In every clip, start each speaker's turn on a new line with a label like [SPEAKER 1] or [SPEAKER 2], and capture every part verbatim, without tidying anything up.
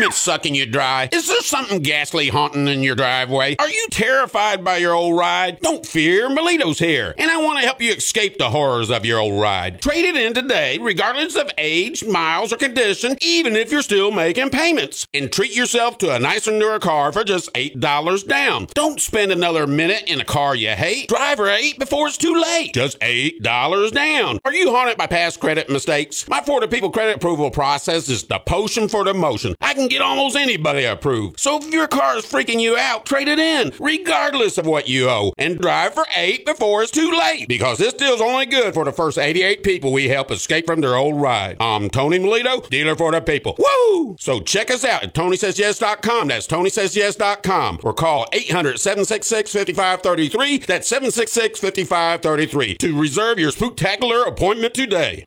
[SPEAKER 1] permits sucking you dry? Is there something ghastly haunting in your driveway? Are you terrified by your old ride? Don't fear, Melito's here, and I want to help you escape the horrors of your old ride. Trade it in today, regardless of age, miles, or condition, even if you're still making payments. And treat yourself to a nicer, newer car for just eight dollars down. Don't spend another minute in a car you hate. Drive her eight before it's too late. Just eight dollars down. Are you haunted by past credit mistakes? My For the People credit approval process is the potion for the motion. I can get almost anybody approved. So if your car is freaking you out, trade it in, regardless of what you owe, and drive for eight before it's too late. Because this deal's only good for the first eighty-eight people we help escape from their old ride. I'm Tony Melito, dealer for the people. Woo! So check us out at Tony Says Yes dot com. That's Tony Says Yes dot com. Or call eight hundred, seven six six, five five three three. That's seven six six, five five three three to reserve your spooktacular appointment today.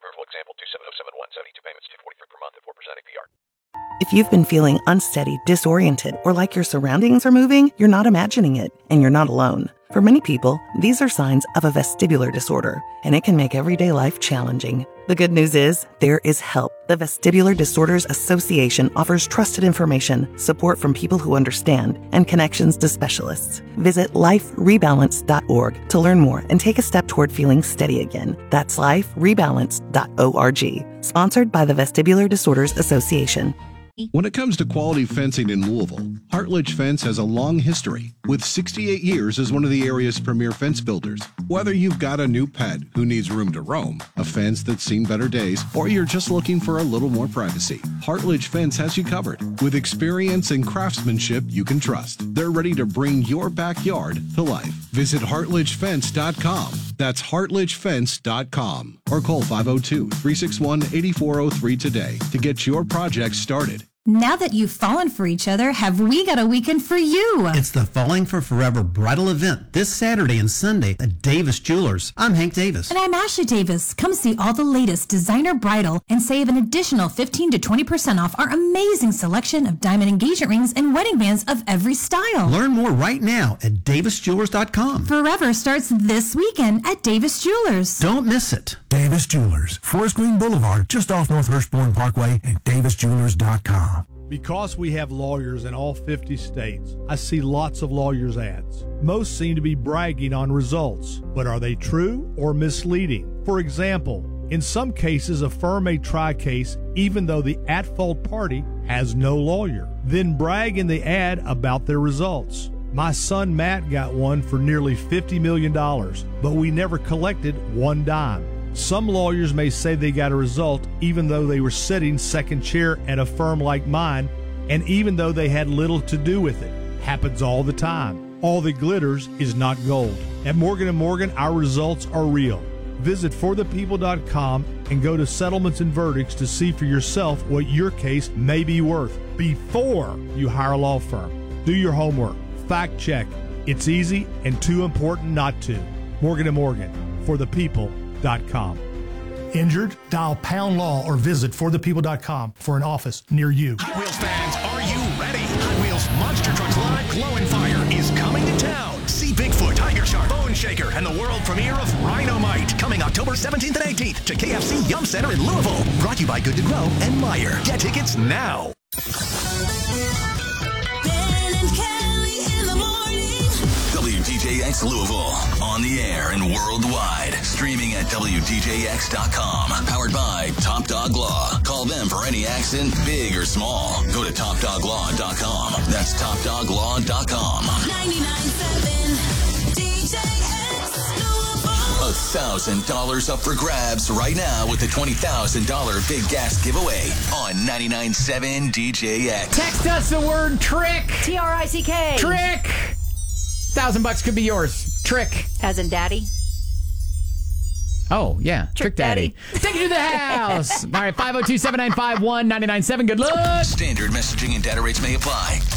[SPEAKER 2] If you've been feeling unsteady, disoriented, or like your surroundings are moving, you're not imagining it, and you're not alone. For many people, these are signs of a vestibular disorder, and it can make everyday life challenging. The good news is, there is help. The Vestibular Disorders Association offers trusted information, support from people who understand, and connections to specialists. Visit life rebalance dot org to learn more and take a step toward feeling steady again. That's life rebalance dot org. Sponsored by the Vestibular Disorders Association.
[SPEAKER 3] When it comes to quality fencing in Louisville, Hartledge Fence has a long history, with sixty-eight years as one of the area's premier fence builders. Whether you've got a new pet who needs room to roam, a fence that's seen better days, or you're just looking for a little more privacy, Hartledge Fence has you covered. With experience and craftsmanship you can trust, they're ready to bring your backyard to life. Visit Hartledge Fence dot com. That's Hartledge Fence dot com. Or call five oh two, three six one, eight four oh three today to get your project started.
[SPEAKER 4] Now that you've fallen for each other, have we got a weekend for you?
[SPEAKER 5] It's the Falling for Forever bridal event this Saturday and Sunday at Davis Jewelers. I'm Hank Davis.
[SPEAKER 4] And I'm Ashley Davis. Come see all the latest designer bridal and save an additional fifteen to twenty percent off our amazing selection of diamond engagement rings and wedding bands of every style.
[SPEAKER 5] Learn more right now at davis jewelers dot com.
[SPEAKER 4] Forever starts this weekend at Davis Jewelers.
[SPEAKER 5] Don't miss it.
[SPEAKER 6] Davis Jewelers, Forest Green Boulevard, just off North Hurstbourne Parkway, and davis jewelers dot com.
[SPEAKER 7] Because we have lawyers in all fifty states, I see lots of lawyers' ads. Most seem to be bragging on results, but are they true or misleading? For example, in some cases, a firm may try a case even though the at-fault party has no lawyer, then brag in the ad about their results. My son Matt got one for nearly fifty million dollars, but we never collected one dime. Some lawyers may say they got a result even though they were sitting second chair at a firm like mine, and even though they had little to do with it. Happens all the time. All that glitters is not gold. At Morgan and Morgan, our results are real. Visit for the people dot com and go to Settlements and Verdicts to see for yourself what your case may be worth before you hire a law firm. Do your homework. Fact check. It's easy and too important not to. Morgan and Morgan, for the people dot com.
[SPEAKER 6] Injured? Dial Pound Law or visit for the people dot com for an office near you.
[SPEAKER 8] Hot Wheels fans, are you ready? Hot Wheels Monster Trucks Live Glow and Fire is coming to town. See Bigfoot, Tiger Shark, Bone Shaker, and the world premiere of Rhinomite coming October seventeenth and eighteenth to K F C Yum Center in Louisville. Brought to you by Good to Grow and Meyer. Get tickets now.
[SPEAKER 9] W D J X Louisville, on the air and worldwide. Streaming at W D J X dot com. Powered by Top Dog Law. Call them for any accident, big or small. Go to top dog law dot com. That's top dog law dot com.
[SPEAKER 10] ninety-nine point seven D J X Louisville.
[SPEAKER 9] A thousand dollars up for grabs right now with the twenty thousand dollars Big Gas giveaway on ninety-nine point seven D J X.
[SPEAKER 11] Text us the word trick.
[SPEAKER 12] T R I C K.
[SPEAKER 11] Trick. Thousand bucks could be yours. Trick.
[SPEAKER 12] As in daddy?
[SPEAKER 11] Oh, yeah. Trick,
[SPEAKER 12] Trick
[SPEAKER 11] Daddy.
[SPEAKER 12] Daddy.
[SPEAKER 11] Take you to the house. All right, five oh two, seven nine five, one nine nine seven. Good luck.
[SPEAKER 9] Standard messaging and data rates may apply.